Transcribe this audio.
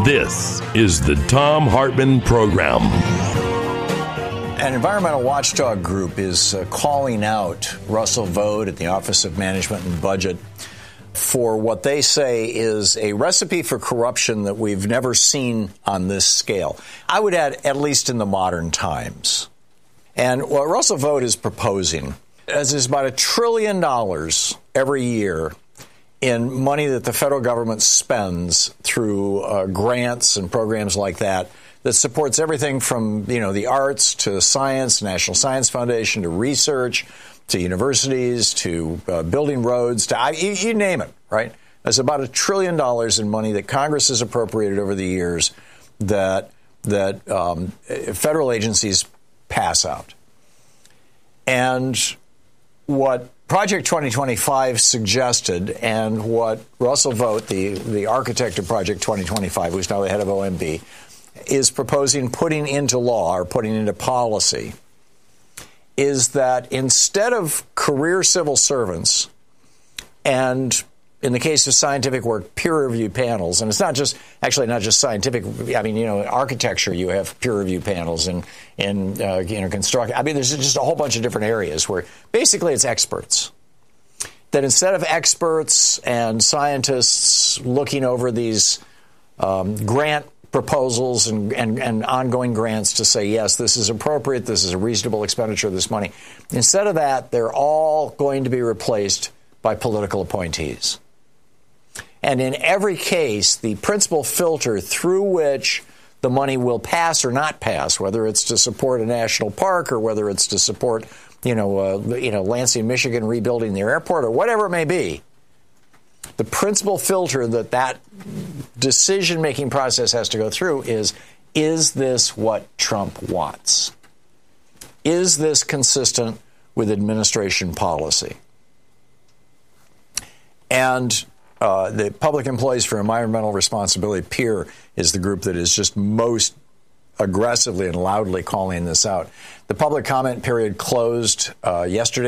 This is the Thom Hartmann Program. An environmental watchdog group is calling out Russell Vought at the Office of Management and Budget for what they say is a recipe for corruption that we've never seen on this scale. I would add, at least in the modern times. And what Russell Vought is proposing is about $1 trillion every year in money that the federal government spends through grants and programs like that supports everything from, the arts to science, National Science Foundation, to research, to universities, to building roads, to you name it, right? There's about $1 trillion in money that Congress has appropriated over the years that federal agencies pass out. And what Project 2025 suggested, and what Russell Vought, the architect of Project 2025, who's now the head of OMB, is proposing putting into law or putting into policy, is that instead of career civil servants, and in the case of scientific work, peer review panels, and it's not just scientific. I mean, architecture, you have peer review panels, and construction. I mean, there's just a whole bunch of different areas where basically it's experts. That instead of experts and scientists looking over these grant proposals and ongoing grants to say, yes, this is appropriate, this is a reasonable expenditure of this money, instead of that, they're all going to be replaced by political appointees. And in every case, the principal filter through which the money will pass or not pass, whether it's to support a national park or whether it's to support, Lansing, Michigan rebuilding their airport or whatever it may be, the principal filter that decision-making process has to go through is this what Trump wants? Is this consistent with administration policy? And the Public Employees for Environmental Responsibility, PEER, is the group that is just most aggressively and loudly calling this out. The public comment period closed yesterday.